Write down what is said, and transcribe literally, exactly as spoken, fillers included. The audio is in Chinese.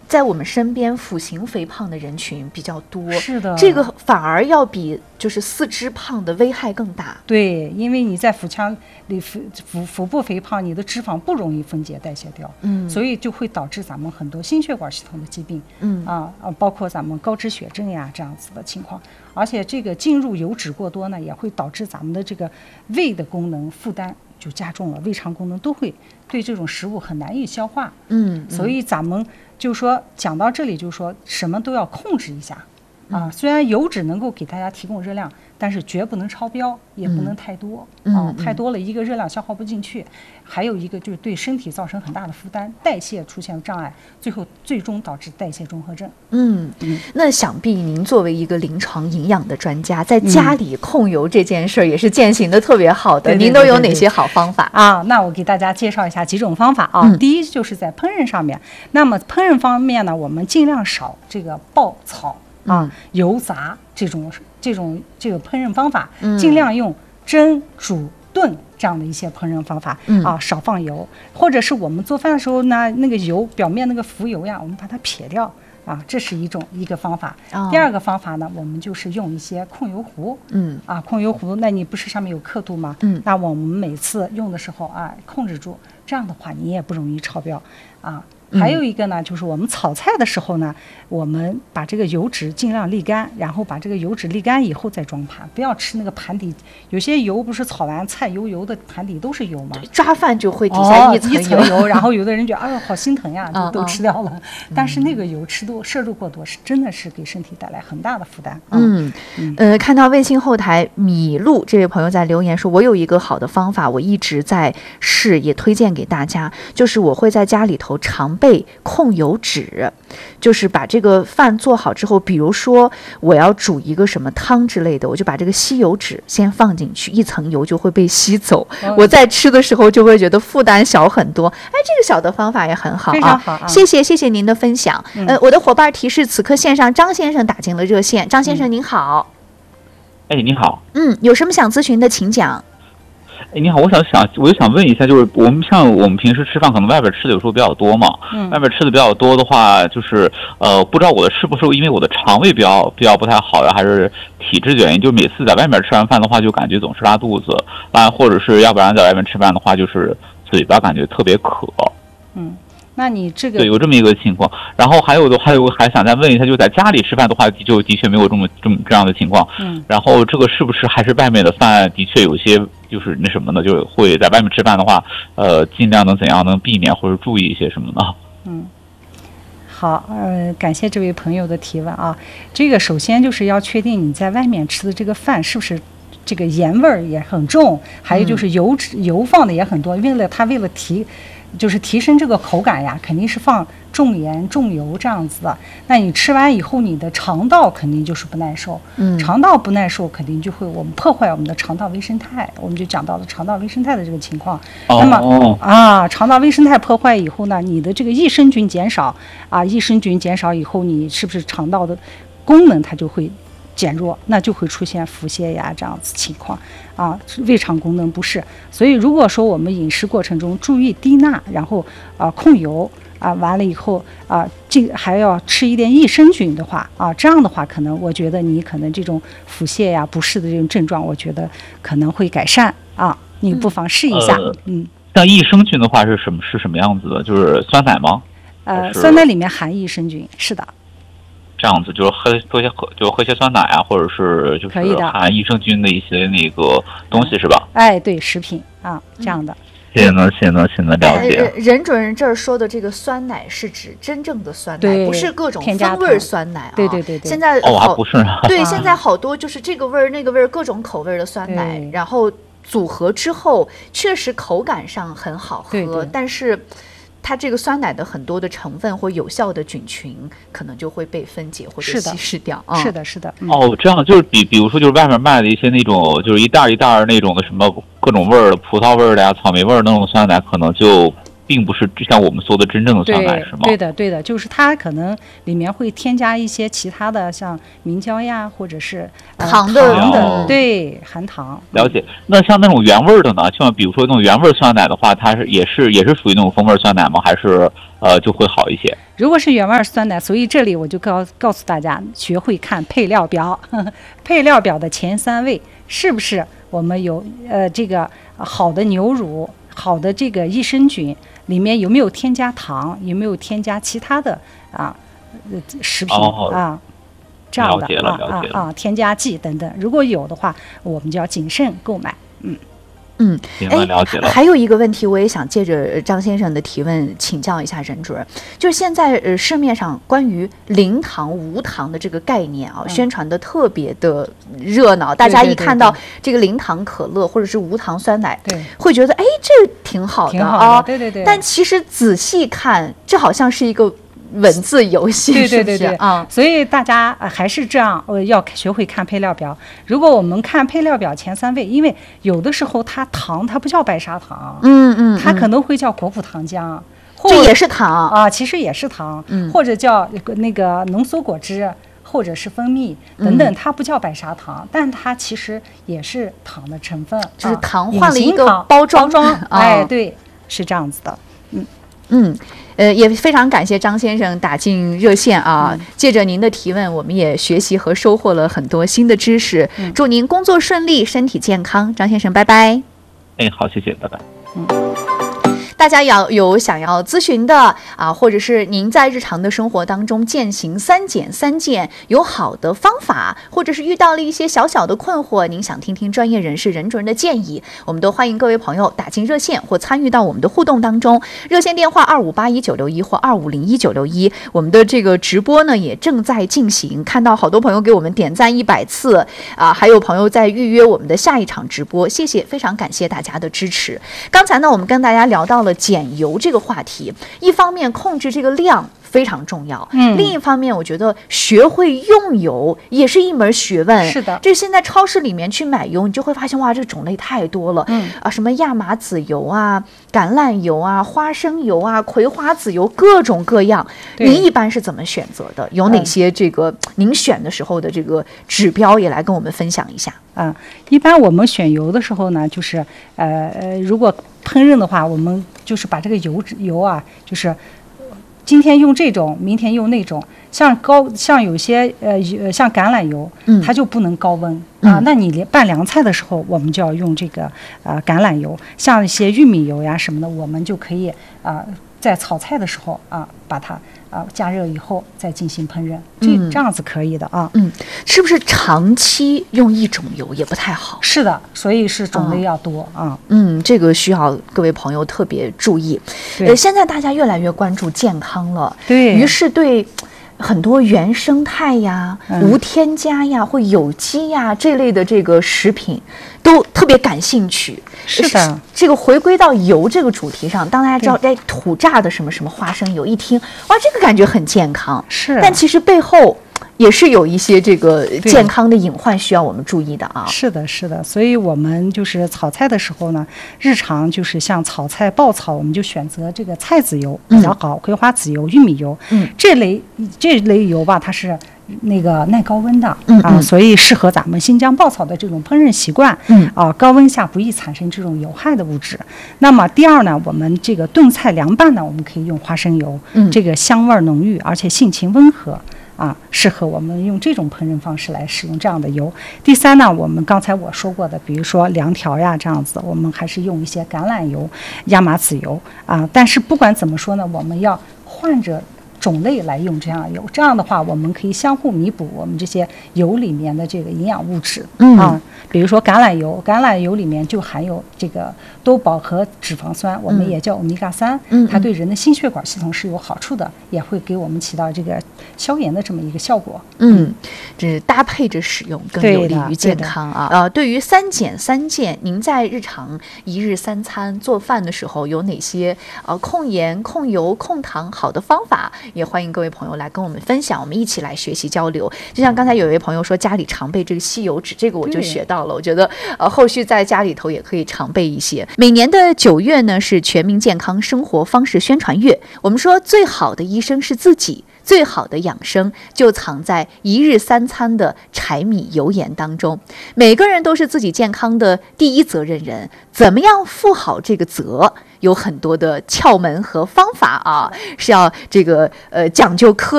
在我们身边腹型肥胖的人群比较多， 是的， 这个反而要比就是四肢胖的危害更大。 对，因为你在腹腔里腹腹腹部肥胖，你的脂肪不容易分解代谢掉，嗯，所以就会导致咱们很多心血管系统的疾病，嗯啊啊，包括咱们高脂血症呀这样子的情况。而且这个进入油脂过多呢，也会导致咱们的这个胃的功能负担就加重了，胃肠功能都会对这种食物很难以消化。嗯，所以咱们就说讲到这里，就是说什么都要控制一下啊。虽然油脂能够给大家提供热量，但是绝不能超标，也不能太多、嗯、啊，太多了一个热量消耗不进去，还有一个就是对身体造成很大的负担，代谢出现障碍，最后最终导致代谢综合症。 嗯嗯，那想必您作为一个临床营养的专家，在家里控油这件事儿也是践行的特别好的、嗯、您都有哪些好方法啊？那我给大家介绍一下几种方法啊、嗯、第一就是在烹饪上面，那么烹饪方面呢，我们尽量少这个爆炒啊、嗯、油炸这种这种这个烹饪方法、嗯、尽量用蒸煮炖这样的一些烹饪方法、嗯、啊，少放油，或者是我们做饭的时候呢，那个油表面那个浮油呀，我们把它撇掉啊，这是一种一个方法、哦、第二个方法呢，我们就是用一些控油壶，嗯啊，控油壶，那你不是上面有刻度吗？嗯，那我们每次用的时候啊，控制住，这样的话你也不容易超标啊。还有一个呢，就是我们炒菜的时候呢，我们把这个油脂尽量沥干，然后把这个油脂沥干以后再装盘，不要吃那个盘底，有些油不是炒完菜油油的盘底都是油吗？ 抓饭就会底下一层油， 哦、一层油然后有的人觉得哎呦好心疼呀，就都吃掉了。嗯、但是那个油吃多摄入过多，是真的是给身体带来很大的负担。 嗯嗯呃，看到微信后台米露这位朋友在留言说，我有一个好的方法，我一直在试，也推荐给大家，就是我会在家里头常备控油脂，就是把这个饭做好之后，比如说我要煮一个什么汤之类的，我就把这个吸油脂先放进去，一层油就会被吸走、哦、我在吃的时候就会觉得负担小很多。哎，这个小的方法也很好啊， 非常好啊， 谢谢谢谢您的分享、嗯、呃，我的伙伴提示此刻线上张先生打进了热线，张先生您好。 哎，你好。 嗯，有什么想咨询的请讲。 哎，你好，我想想，我就想问一下，就是我们像我们平时吃饭，可能外边吃的有时候比较多嘛，嗯，外边吃的比较多的话，就是呃，不知道我的是不是因为我的肠胃比较比较不太好呀，还是体质的原因，就每次在外面吃完饭的话，就感觉总是拉肚子，啊，或者是要不然在外面吃饭的话，就是嘴巴感觉特别渴。 嗯。那你这个对有这么一个情况，然后还有的还有还想再问一下，就在家里吃饭的话，就的确没有这么这么这样的情况。嗯，然后这个是不是还是外面的饭的确有些就是那什么呢？就是会在外面吃饭的话，呃，尽量能怎样能避免或者注意一些什么呢？ 嗯，好，呃，感谢这位朋友的提问啊。这个首先就是要确定你在外面吃的这个饭是不是这个盐味儿也很重，还有就是油脂、嗯、油放的也很多，为了它为了提。就是提升这个口感呀，肯定是放重盐重油这样子的。那你吃完以后，你的肠道肯定就是不耐受，嗯，肠道不耐受肯定就会我们破坏我们的肠道微生态，我们就讲到了肠道微生态的这个情况。 哦、 那么啊，肠道微生态破坏以后呢，你的这个益生菌减少啊，益生菌减少以后，你是不是肠道的功能它就会减弱，那就会出现腹泻呀这样子情况啊，胃肠功能不适。所以如果说我们饮食过程中注意低钠，然后啊控油啊，完了以后啊，这个还要吃一点益生菌的话啊，这样的话可能我觉得你可能这种腹泻呀不适的这种症状，我觉得可能会改善啊，你不妨试一下。 呃、 嗯， 像益生菌的话是什么是什么样子的？就是酸奶吗？ 呃，酸奶里面含益生菌，是的。 这样子就是喝多些喝就喝些酸奶啊，或者是就是含益生菌的一些那个东西是吧？ 哎，对，食品啊这样的。 行呢，行呢，行呢，了解。 呃、任主任这儿说的这个酸奶是指真正的酸奶，不是各种风味酸奶啊。 对对对对。 现在哦，还不是、啊。 对，现在好多就是这个味儿那个味儿各种口味的酸奶，然后组合之后确实口感上很好喝， 对对， 但是它这个酸奶的很多的成分或有效的菌群可能就会被分解或者稀释掉。 是的，是的，是的。 嗯、哦，这样就是比比如说就是外面卖的一些那种就是一袋一袋那种的什么各种味儿的葡萄味儿的呀、草莓味儿的那种酸奶，可能就并不是像我们说的真正的酸奶，是吗？ 对的，对的，就是它可能里面会添加一些其他的，像明胶呀，或者是、呃、 糖的， 糖的，对，含糖。 了解。那像那种原味的呢？像比如说那种原味酸奶的话，它是也是也是属于那种风味酸奶吗？还是呃就会好一些？ 如果是原味酸奶，所以这里我就告告诉大家，学会看配料表，呵呵配料表的前三位是不是我们有呃这个好的牛乳、好的这个益生菌，里面有没有添加糖，有没有添加其他的啊呃食品、 哦、 啊这样的啊啊啊添加剂等等，如果有的话，我们就要谨慎购买。嗯。 嗯， 哎，了解了。 还有一个问题，我也想借着张先生的提问请教一下任主任，就是现在呃市面上关于零糖无糖的这个概念啊， 嗯、 宣传的特别的热闹，大家一看到这个零糖可乐或者是无糖酸奶， 对， 会觉得哎这挺好的啊， 对对对。 但其实仔细看，这好像是一个文字游戏， 对对对对啊， 所以大家、呃、还是这样，呃，要学会看配料表。如果我们看配料表前三位，因为有的时候它糖它不叫白砂糖， 嗯嗯， 它可能会叫果葡糖浆， 这也是糖啊，其实也是糖， 嗯， 或者叫那个浓缩果汁，或者是蜂蜜等等，它不叫白砂糖，但它其实也是糖的成分， 就是糖啊、 换了一个包装， 包装，哎，对，是这样子的，嗯。 嗯，呃，也非常感谢张先生打进热线啊！嗯、借着您的提问，我们也学习和收获了很多新的知识。嗯、祝您工作顺利，身体健康，张先生，拜拜。 哎，好，谢谢，拜拜。 嗯。大家要有想要咨询的啊，或者是您在日常的生活当中践行三减三健有好的方法，或者是遇到了一些小小的困惑，您想听听专业人士任主任的建议，我们都欢迎各位朋友打进热线或参与到我们的互动当中。热线电话二五八一九六一或二五零一九六一，我们的这个直播呢也正在进行，看到好多朋友给我们点赞一百次啊，还有朋友在预约我们的下一场直播，谢谢，非常感谢大家的支持。刚才呢，我们跟大家聊到了减油这个话题，一方面控制这个量非常重要，嗯，另一方面我觉得学会用油也是一门学问。 是的， 这现在超市里面去买油，你就会发现哇，这种类太多了，嗯啊，什么亚麻籽油啊、橄榄油啊、花生油啊、葵花籽油，各种各样。您一般是怎么选择的？有哪些这个、嗯、您选的时候的这个指标也来跟我们分享一下。 啊、嗯，一般我们选油的时候呢，就是呃呃，如果烹饪的话，我们就是把这个油油啊，就是今天用这种，明天用那种。像高像有些呃像橄榄油，嗯，它就不能高温、嗯、啊。那你拌凉菜的时候，我们就要用这个呃橄榄油。像一些玉米油呀什么的，我们就可以啊、呃、在炒菜的时候啊把它啊加热以后再进行烹饪，这、嗯、这样子可以的啊。 嗯，是不是长期用一种油也不太好？ 是的，所以是种类要多、嗯、啊。 嗯，这个需要各位朋友特别注意。呃，现在大家越来越关注健康了， 对于是对很多原生态呀、嗯、无添加呀或有机呀这类的这个食品都特别感兴趣。 是的， 这个回归到油这个主题上，当大家知道在土榨的什么什么花生油，一听哇，这个感觉很健康， 是， 但其实背后也是有一些这个健康的隐患需要我们注意的啊。 是的，是的，所以我们就是炒菜的时候呢，日常就是像炒菜爆炒，我们就选择这个菜籽油比较好，嗯、葵花籽油、玉米油，嗯，这类这类油吧，它是那个耐高温的，嗯啊，所以适合咱们新疆爆炒的这种烹饪习惯，嗯啊，高温下不易产生这种有害的物质。那么第二呢，我们这个炖菜凉拌呢，我们可以用花生油，嗯，这个香味浓郁，而且性情温和。啊，适合我们用这种烹饪方式来使用这样的油。第三呢，我们刚才我说过的，比如说凉条呀这样子，我们还是用一些橄榄油、亚麻籽油啊。但是不管怎么说呢，我们要换着种类来用这样油，这样的话我们可以相互弥补我们这些油里面的这个营养物质、嗯、啊。比如说橄榄油，橄榄油里面就含有这个多饱和脂肪酸，我们也叫欧米伽三，嗯，它对人的心血管系统是有好处的，也会给我们起到这个消炎的这么一个效果。 嗯，这是搭配着使用更有利于健康啊。呃，对于三减三健，您在日常一日三餐做饭的时候有哪些呃控盐、控油、控糖好的方法？ 也欢迎各位朋友来跟我们分享，我们一起来学习交流。就像刚才有一位朋友说家里常备这个吸油纸，这个我就学到了，我觉得呃后续在家里头也可以常备一些。每年的九月呢是全民健康生活方式宣传月，我们说最好的医生是自己，最好的养生就藏在一日三餐的柴米油盐当中。每个人都是自己健康的第一责任人，怎么样负好这个责，有很多的窍门和方法啊，是要这个呃讲究科